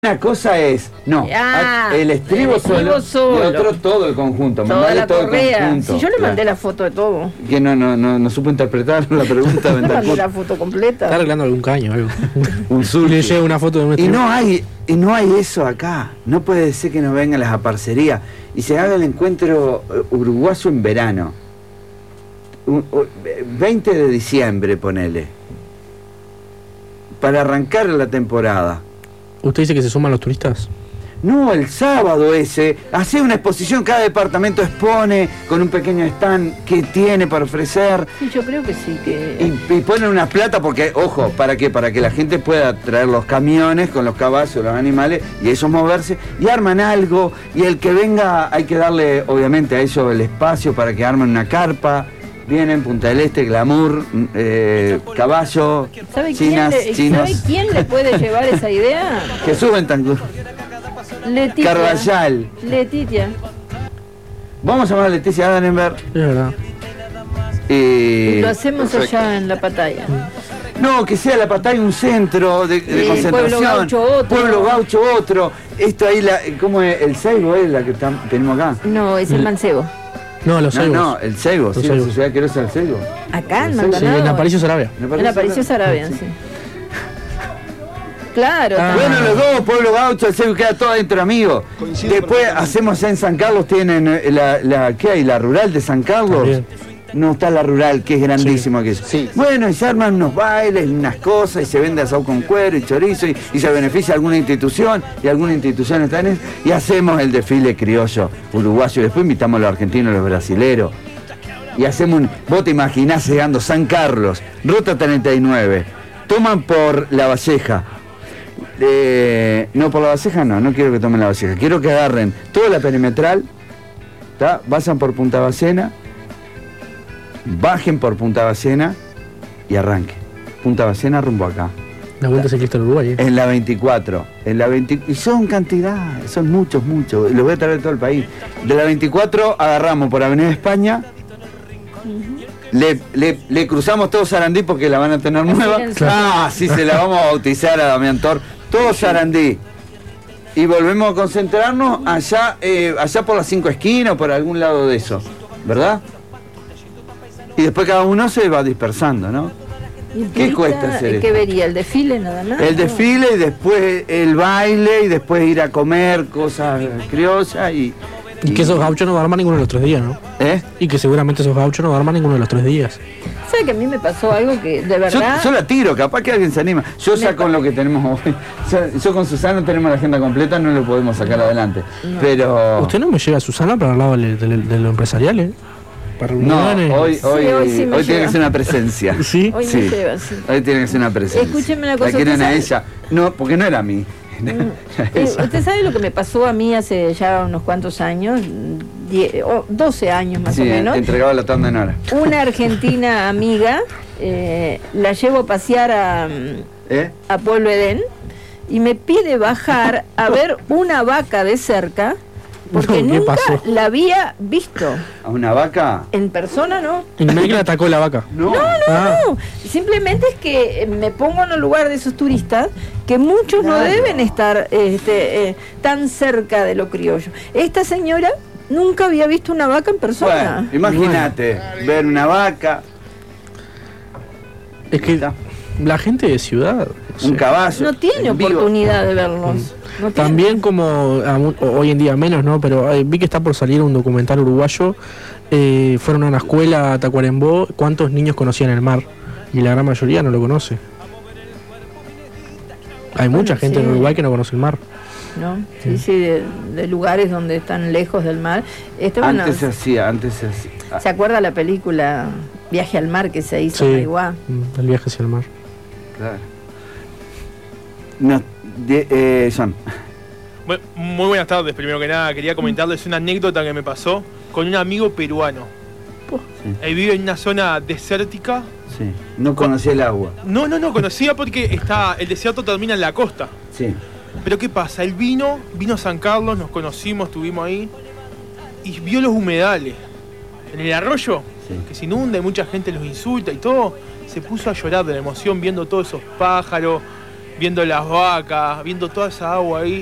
Una cosa es, el estribo solo y otro todo el conjunto. Toda la todo correa. el conjunto. Si yo le mandé la foto de todo. Que no supo interpretar la pregunta. Le mandé la foto completa. Está arreglando algún caño, algo. Un sur. Le llega una foto de un Y estribo. no hay eso acá. No puede ser que nos vengan las aparcerías y se haga el encuentro uruguayo en verano. 20 de diciembre, ponele. Para arrancar la temporada. ¿Usted dice que se suman los turistas? No, el sábado ese, hace una exposición, cada departamento expone con un pequeño stand que tiene para ofrecer. Sí, yo creo que sí. Que... Y ponen una plata porque, ojo, ¿para qué? Para que la gente pueda traer los camiones con los caballos, los animales, y eso moverse, y arman algo, y el que venga hay que darle, obviamente, a ellos el espacio para que armen una carpa. Vienen Punta del Este, glamour, caballo, chinas. ¿Sabe quién le puede llevar esa idea? Jesús Bentancur. Leticia. Carvajal. Leticia. Vamos a llamar a Leticia Adenenberg. Es verdad. Y lo hacemos allá en La Pataya. No, que sea La Pataya un centro de concentración. Pueblo Gaucho otro. Pueblo Gaucho otro. Esto ahí, ¿cómo es? ¿El Seibo es la que tenemos acá? No, es el Mancebo. No, los Seibos. No, el Seibo, sí, la sociedad que no es el Seibo. Acá en Sí, Maldonado. en Aparicio Sarabia. En Aparicio Sarabia, sí. Claro. Bueno, los dos, Pueblo Gaucho, el Seibo, queda todo adentro, amigo. Después hacemos en San Carlos, tienen ¿qué hay? La rural de San Carlos. También. No está la rural, que es grandísimo aquello. Sí. Bueno, y se arman unos bailes, unas cosas, y se vende asado con cuero y chorizo, y se beneficia alguna institución, y alguna institución está en eso, y hacemos el desfile criollo uruguayo, y después invitamos a los argentinos, a los brasileros, y hacemos vos te imaginás llegando San Carlos, Ruta 39, toman por La Valleja, no, por La Valleja no quiero que tomen La Valleja, quiero que agarren toda la perimetral, vayan por Punta Ballena, bajen por Punta Ballena y arranquen. Punta Ballena rumbo acá. La vuelta ciclista del Uruguay. En la 24. Y son cantidad, son muchos. Los voy a traer de todo el país. De la 24 agarramos por Avenida España. Le cruzamos todo Sarandí porque la van a tener nueva. Sí, se la vamos a bautizar a Damián Tor. Todo Sarandí. Y volvemos a concentrarnos allá por las 5 esquinas o por algún lado de eso. ¿Verdad? Y después cada uno se va dispersando, ¿no? ¿Qué cuesta hacer ¿Qué vería? ¿El desfile nada más? El desfile y después el baile y después ir a comer cosas criollas y que esos gauchos no arman ninguno de los 3 días, ¿no? Y que seguramente esos gauchos no arman ninguno de los 3 días. ¿Sabe que a mí me pasó algo que de verdad? Yo la tiro, capaz que alguien se anima. Yo ya con lo que tenemos hoy, yo con Susana tenemos la agenda completa, no lo podemos sacar adelante. No. Pero... ¿Usted no me lleva a Susana para el lado de lo empresarial, Para reuniones? No, hoy tiene que ser una presencia. ¿Sí? Hoy me lleva, sí. Hoy tiene que ser una presencia. Escúcheme una cosa. La quieren a ella. No, porque no era a mí. ¿Usted sabe lo que me pasó a mí hace ya unos cuantos años? 12 años más o menos. Entregaba la tanda en hora. Una argentina amiga, la llevo a pasear a Pueblo Edén y me pide bajar a ver una vaca de cerca. Porque nunca la había visto. ¿A una vaca? En persona, ¿no? ¿Y no me que la atacó la vaca? No. Simplemente es que me pongo en el lugar de esos turistas que muchos no deben estar tan cerca de lo criollo. Esta señora nunca había visto una vaca en persona. Bueno, imagínate, ver una vaca. Es que la gente de ciudad... Un caballo. No tiene oportunidad de verlos. No también como hoy en día menos, ¿no? Pero vi que está por salir un documental uruguayo. Fueron a una escuela a Tacuarembó. ¿Cuántos niños conocían el mar? Y la gran mayoría no lo conoce. Hay mucha gente en Uruguay que no conoce el mar. ¿No? Sí, de lugares donde están lejos del mar. Antes se hacía. ¿Se acuerda la película Viaje al Mar que se hizo en Aiguá? El viaje hacia el mar. Claro. John. Bueno, muy buenas tardes, primero que nada. Quería comentarles una anécdota que me pasó con un amigo peruano. Él vive en una zona desértica. Sí. No conocía el agua. No conocía porque el desierto termina en la costa. Sí. Pero ¿qué pasa? Él vino a San Carlos, nos conocimos, estuvimos ahí y vio los humedales en el arroyo, que se inunda y mucha gente los insulta y todo. Se puso a llorar de la emoción viendo todos esos pájaros, viendo las vacas, viendo toda esa agua ahí.